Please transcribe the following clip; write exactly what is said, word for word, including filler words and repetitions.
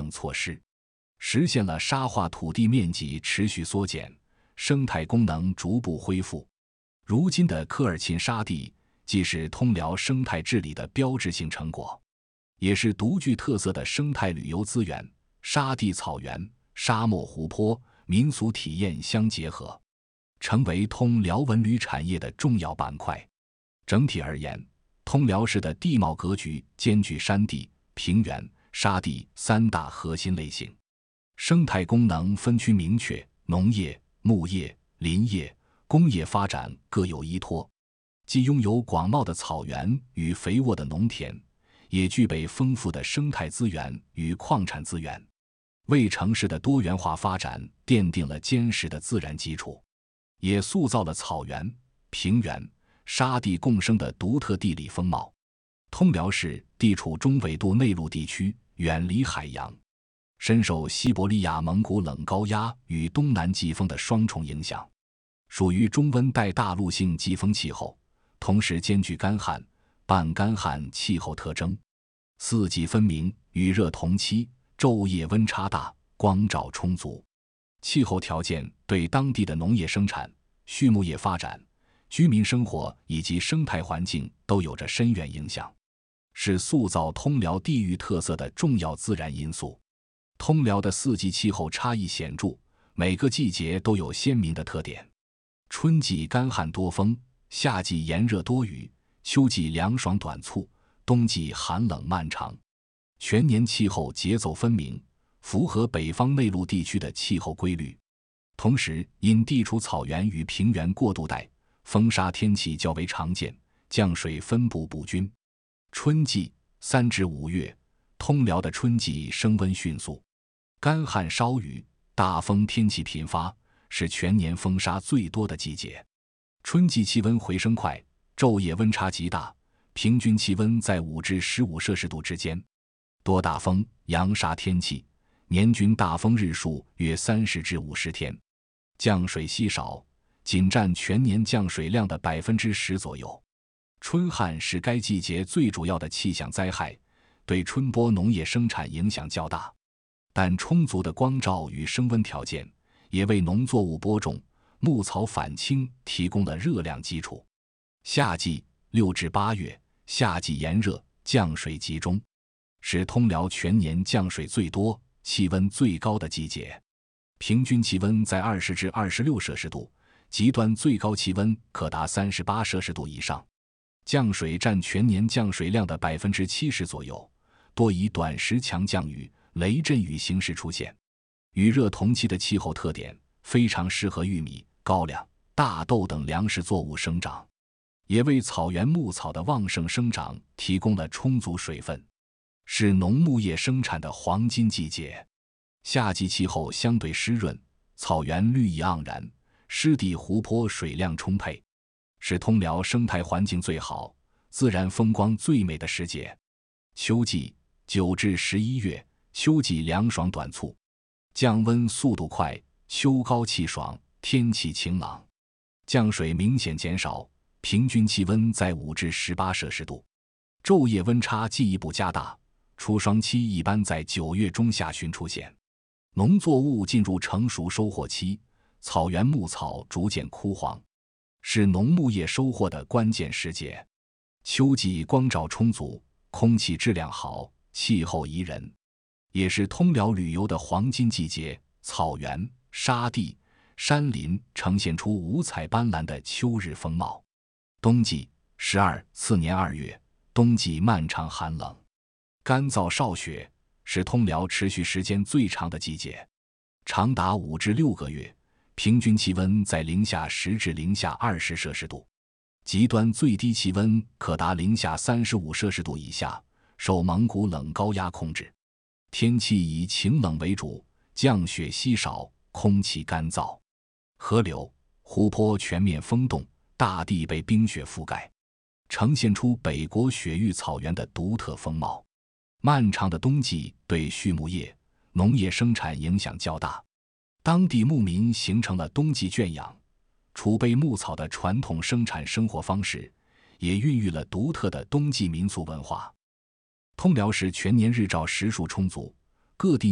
等措施，实现了沙化土地面积持续缩减，生态功能逐步恢复。如今的科尔沁沙地既是通辽生态治理的标志性成果，也是独具特色的生态旅游资源。沙地草原、沙漠湖泊、民俗体验相结合，成为通辽文旅产业的重要板块。整体而言，通辽市的地貌格局兼具山地、平原、沙地三大核心类型，生态功能分区明确，农业、牧业、林业、工业发展各有依托，既拥有广袤的草原与肥沃的农田，也具备丰富的生态资源与矿产资源，为城市的多元化发展奠定了坚实的自然基础，也塑造了草原、平原、沙地共生的独特地理风貌。通辽市地处中纬度内陆地区，远离海洋，深受西伯利亚蒙古冷高压与东南季风的双重影响，属于中温带大陆性季风气候，同时兼具干旱、半干旱气候特征，四季分明，雨热同期，昼夜温差大，光照充足。气候条件对当地的农业生产、畜牧业发展、居民生活以及生态环境都有着深远影响，是塑造通辽地域特色的重要自然因素。通辽的四季气候差异显著，每个季节都有鲜明的特点。春季干旱多风，夏季炎热多雨，秋季凉爽短促，冬季寒冷漫长，全年气候节奏分明，符合北方内陆地区的气候规律。同时，因地处草原与平原过渡带，风沙天气较为常见，降水分布不均。春季三至五月，通辽的春季升温迅速，干旱少雨，大风天气频发，是全年风沙最多的季节。春季气温回升快，昼夜温差极大，平均气温在五至十五摄氏度之间，多大风、扬沙天气，年均大风日数约三十至五十天，降水稀少，仅占全年降水量的百分之十左右。春旱是该季节最主要的气象灾害，对春播农业生产影响较大，但充足的光照与升温条件也为农作物播种、牧草返青提供了热量基础。夏季六至八月，夏季炎热，降水集中，是通辽全年降水最多、气温最高的季节，平均气温在二十至二十六摄氏度，极端最高气温可达三十八摄氏度以上。降水占全年降水量的百分之七十左右，多以短时强降雨、雷阵雨形式出现。与热同期的气候特点非常适合玉米、高粱、大豆等粮食作物生长，也为草原牧草的旺盛生长提供了充足水分，是农牧业生产的黄金季节。夏季气候相对湿润，草原绿意盎然，湿地湖泊水量充沛，是通辽生态环境最好、自然风光最美的时节。秋季九至十一月，秋季凉爽短促，降温速度快，秋高气爽，天气晴朗，降水明显减少，平均气温在五至十八摄氏度，昼夜温差进一步加大。初霜期一般在九月中下旬出现，农作物进入成熟收获期，草原牧草逐渐枯黄，是农牧业收获的关键时节。秋季光照充足，空气质量好，气候宜人，也是通辽旅游的黄金季节。草原、沙地、山林呈现出五彩斑斓的秋日风貌。冬季十二次年二月，冬季漫长寒冷，干燥少雪，是通辽持续时间最长的季节，长达五至六个月，平均气温在零下十至零下二十摄氏度，极端最低气温可达零下三十五摄氏度以下，受蒙古冷高压控制。天气以晴冷为主，降雪稀少，空气干燥，河流、湖泊全面封冻，大地被冰雪覆盖，呈现出北国雪域草原的独特风貌。漫长的冬季对畜牧业、农业生产影响较大，当地牧民形成了冬季圈养、储备牧草的传统生产生活方式，也孕育了独特的冬季民俗文化。通辽市全年日照时数充足，各地